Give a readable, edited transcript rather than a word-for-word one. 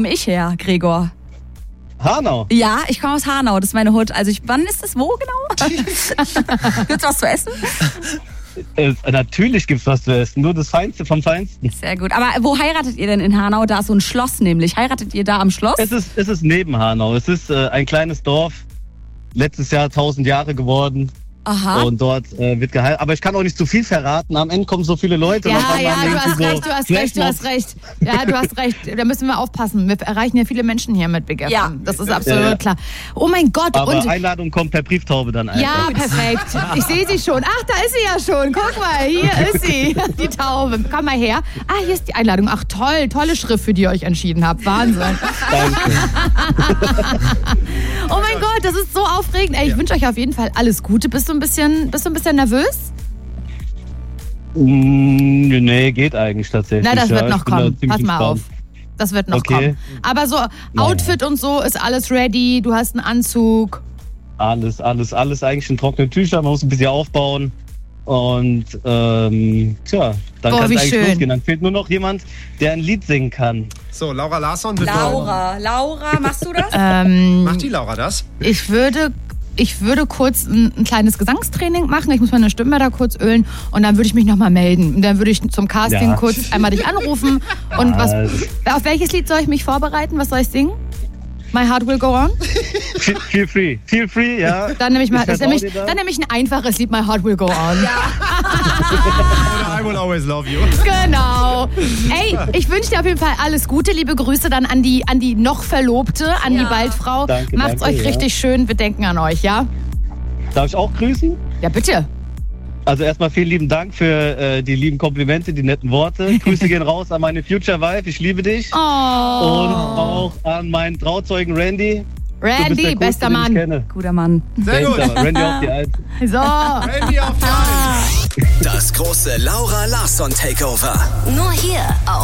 ich her, Gregor? Hanau. Ja, ich komme aus Hanau, das ist meine Hut. Also wann ist das wo genau? Gibt's was zu essen? Natürlich gibt's was zu essen, nur das Feinste vom Feinsten. Sehr gut. Aber wo heiratet ihr denn in Hanau? Da ist so ein Schloss nämlich. Heiratet ihr da am Schloss? Es ist neben Hanau. Es ist ein kleines Dorf. Letztes Jahr 1000 Jahre geworden. Aha. Und dort wird geheiratet. Aber ich kann auch nicht zu viel verraten. Am Ende kommen so viele Leute. Ja, und auf einmal du denken hast sie recht. Ja, du hast recht. Da müssen wir aufpassen. Wir erreichen ja viele Menschen hier mit Big FM. Ja, das ist absolut klar. Oh mein Gott. Aber Einladung kommt per Brieftaube dann einfach. Ja, perfekt. Ich sehe sie schon. Ach, da ist sie ja schon. Guck mal, hier ist sie. Die Taube. Komm mal her. Ah, hier ist die Einladung. Ach, toll. Tolle Schrift, für die ihr euch entschieden habt. Wahnsinn. Danke. Oh mein Gott, das ist so aufregend. Ey, ich wünsche euch auf jeden Fall alles Gute. Bist du ein bisschen nervös? Nee, geht eigentlich tatsächlich. Na, das wird noch kommen. Da Pass mal auf. Das wird noch kommen. Aber so Outfit und so ist alles ready. Du hast einen Anzug. Alles eigentlich in trockenen Tüchern. Man muss ein bisschen aufbauen. Und dann kann es eigentlich losgehen. Dann fehlt nur noch jemand, der ein Lied singen kann. So, Laura Larsson, bitte. Laura, machst du das? Macht die Laura das? Ich würde kurz ein kleines Gesangstraining machen. Ich muss meine Stimme da kurz ölen und dann würde ich mich nochmal melden. Und dann würde ich zum Casting kurz einmal dich anrufen. Und auf welches Lied soll ich mich vorbereiten? Was soll ich singen? My Heart Will Go On? Feel free, ja. Dann nehme ich ein einfaches Lied, My Heart Will Go On. Ja. Oder I Will Always Love You. Genau. Ey, ich wünsche dir auf jeden Fall alles Gute. Liebe Grüße dann an die noch Verlobte, an die Baldfrau. Macht's euch richtig schön. Wir denken an euch, ja? Darf ich auch grüßen? Ja, bitte. Also erstmal vielen lieben Dank für die lieben Komplimente, die netten Worte. Grüße gehen raus an meine Future Wife, ich liebe dich. Oh. Und auch an meinen Trauzeugen Randy. Randy, bester Mann. Guter Mann. Sehr gut. Randy auf die Eins. So. Randy auf die Eins. Das große Laura Larsson Takeover. Nur hier auf